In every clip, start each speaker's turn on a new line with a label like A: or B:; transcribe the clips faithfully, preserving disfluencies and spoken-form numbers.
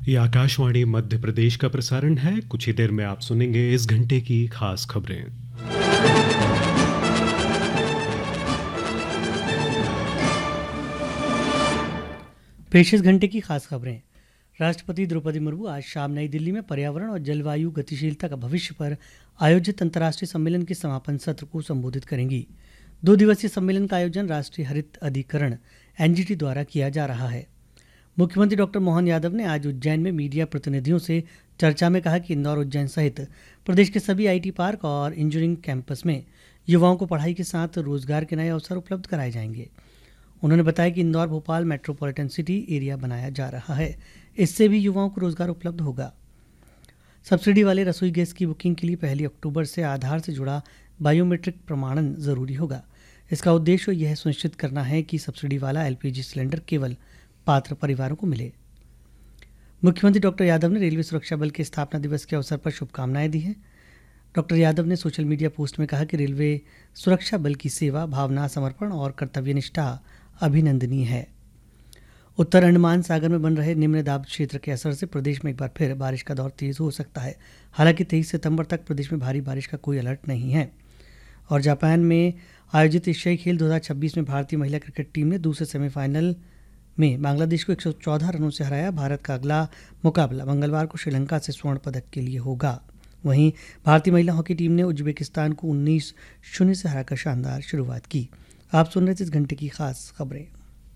A: ये आकाशवाणी मध्य प्रदेश का प्रसारण है। कुछ ही देर में आप सुनेंगे इस घंटे की खास खबरें।
B: पेश इस घंटे की खास खबरें। राष्ट्रपति द्रौपदी मुर्मू आज शाम नई दिल्ली में पर्यावरण और जलवायु गतिशीलता का भविष्य पर आयोजित अंतर्राष्ट्रीय सम्मेलन के समापन सत्र को संबोधित करेंगी। दो दिवसीय सम्मेलन का आयोजन राष्ट्रीय हरित अधिकरण एनजीटी द्वारा किया जा रहा है। मुख्यमंत्री डॉक्टर मोहन यादव ने आज उज्जैन में मीडिया प्रतिनिधियों से चर्चा में कहा कि इंदौर, उज्जैन सहित प्रदेश के सभी आईटी पार्क और इंजीनियरिंग कैंपस में युवाओं को पढ़ाई के साथ रोजगार के नए अवसर उपलब्ध कराए जाएंगे। उन्होंने बताया कि Indore Bhopal metropolitan city area बनाया जा रहा है। इससे भी युवाओं को रोजगार उपलब्ध होगा। सब्सिडी वाले रसोई गैस की बुकिंग के लिए पहली अक्टूबर से आधार से जुड़ा बायोमेट्रिक प्रमाणन जरूरी होगा। इसका उद्देश्य यह सुनिश्चित करना है कि सब्सिडी वाला एलपीजी सिलेंडर केवल पात्र परिवारों को मिले। मुख्यमंत्री डॉक्टर यादव ने रेलवे सुरक्षा बल के स्थापना दिवस के अवसर पर शुभकामनाएं दी हैं। डॉक्टर यादव ने सोशल मीडिया पोस्ट में कहा कि रेलवे सुरक्षा बल की सेवा, भावना, समर्पण और कर्तव्यनिष्ठा अभिनंदनीय है। उत्तर अंडमान सागर में बन रहे निम्न दाब क्षेत्र के असर से प्रदेश में एक बार फिर बारिश का दौर तेज हो सकता है। हालांकि तेईस सितंबर तक प्रदेश में भारी बारिश का कोई अलर्ट नहीं है। और जापान में आयोजित एशियाई खेल दो हज़ार छब्बीस में भारतीय महिला क्रिकेट टीम ने दूसरे सेमीफाइनल में बांग्लादेश को एक सौ चौदह रनों से हराया। भारत का अगला मुकाबला मंगलवार को श्रीलंका से स्वर्ण पदक के लिए होगा। वहीं भारतीय महिला हॉकी टीम ने उज्बेकिस्तान को उन्नीस शून्य से हराकर शानदार शुरुआत की। आप सुन रहे थे इस घंटे की खास खबरें।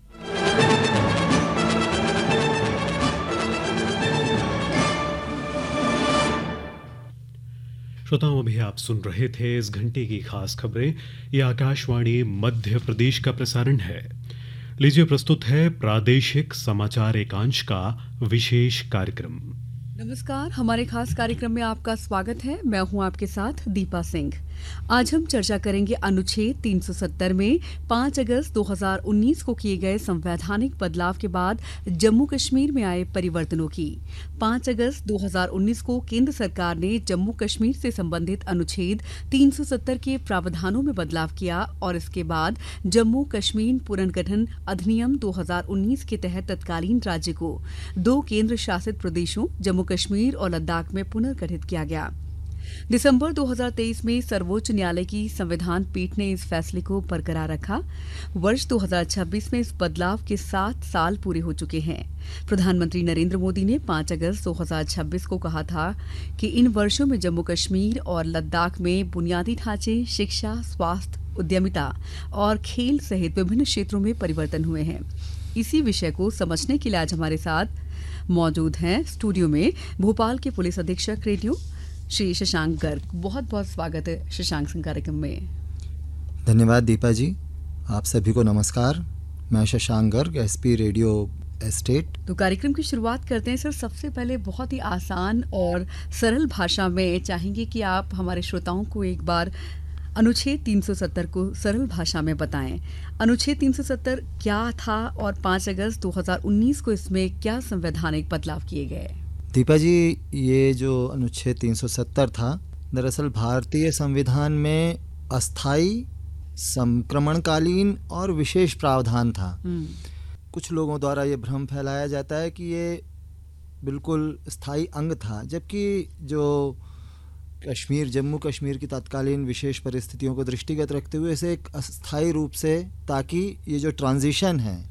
A: श्रोताओं, अभी आप सुन रहे थे इस घंटे की खास खबरें। ये आकाशवाणी मध्य प्रदेश का प्रसारण है। लीजिए, प्रस्तुत है प्रादेशिक समाचार एकांश का विशेष कार्यक्रम।
C: नमस्कार, हमारे खास कार्यक्रम में आपका स्वागत है। मैं हूं आपके साथ दीपा सिंह। आज हम चर्चा करेंगे अनुच्छेद तीन सौ सत्तर में पाँच अगस्त दो हज़ार उन्नीस को किए गए संवैधानिक बदलाव के बाद जम्मू कश्मीर में आए परिवर्तनों की। पाँच अगस्त दो हज़ार उन्नीस को केंद्र सरकार ने जम्मू कश्मीर से संबंधित अनुच्छेद तीन सौ सत्तर के प्रावधानों में बदलाव किया और इसके बाद जम्मू कश्मीर पुनर्गठन अधिनियम दो हज़ार उन्नीस के तहत तत्कालीन राज्य को दो केंद्र शासित प्रदेशों जम्मू कश्मीर और लद्दाख में पुनर्गठित किया गया। दिसंबर दो हज़ार तेईस में सर्वोच्च न्यायालय की संविधान पीठ ने इस फैसले को बरकरार रखा। वर्ष दो हज़ार छब्बीस में इस बदलाव के सात साल पूरे हो चुके हैं। प्रधानमंत्री नरेंद्र मोदी ने पाँच अगस्त दो हज़ार छब्बीस को कहा था कि इन वर्षों में जम्मू कश्मीर और लद्दाख में बुनियादी ढांचे, शिक्षा, स्वास्थ्य, उद्यमिता और खेल सहित विभिन्न क्षेत्रों में परिवर्तन हुए हैं। इसी विषय को समझने के लिए आज हमारे साथ मौजूद हैं स्टूडियो में भोपाल के पुलिस अधीक्षक रेडियो श्री शशांक गर्ग। बहुत बहुत स्वागत है शशांक सिंह कार्यक्रम में।
D: धन्यवाद दीपा जी। आप सभी को नमस्कार। मैं Shashank Garg, SP radio estate.
C: तो कार्यक्रम की शुरुआत करते हैं सर। सबसे पहले बहुत ही आसान और सरल भाषा में चाहेंगे कि आप हमारे श्रोताओं को एक बार अनुच्छेद तीन सौ सत्तर को सरल भाषा में बताएं। अनुच्छेद तीन सौ सत्तर क्या था और पाँच अगस्त दो हज़ार उन्नीस को इसमें क्या संवैधानिक बदलाव किए गए?
D: दीपा जी, ये जो अनुच्छेद तीन सौ सत्तर था, दरअसल भारतीय संविधान में अस्थाई, संक्रमणकालीन और विशेष प्रावधान था। कुछ लोगों द्वारा ये भ्रम फैलाया जाता है कि ये बिल्कुल स्थायी अंग था, जबकि जो कश्मीर, जम्मू कश्मीर की तत्कालीन विशेष परिस्थितियों को दृष्टिगत रखते हुए इसे एक अस्थायी रूप से, ताकि ये जो ट्रांजिशन है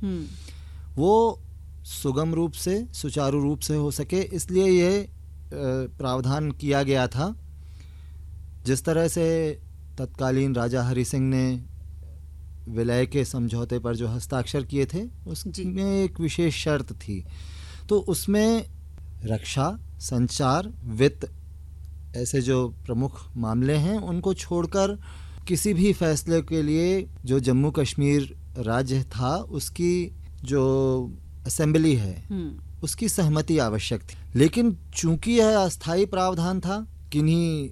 D: वो सुगम रूप से, सुचारू रूप से हो सके, इसलिए ये प्रावधान किया गया था। जिस तरह से तत्कालीन राजा हरि सिंह ने विलय के समझौते पर जो हस्ताक्षर किए थे, उसमें एक विशेष शर्त थी। तो उसमें रक्षा, संचार, वित्त ऐसे जो प्रमुख मामले हैं उनको छोड़कर किसी भी फैसले के लिए जो जम्मू कश्मीर राज्य था उसकी जो असेंबली है उसकी सहमति आवश्यक थी। लेकिन चूंकि यह अस्थायी प्रावधान था, किन्हीं